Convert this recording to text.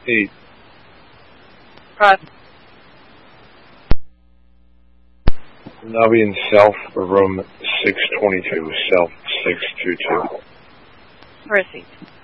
8. Present. Now be in self, room 622, self 622. Proceed.